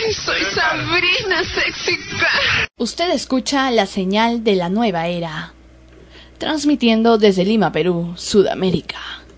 Soy Sabrina Sexy Girl. Usted escucha la señal de la nueva era, transmitiendo desde Lima, Perú, Sudamérica.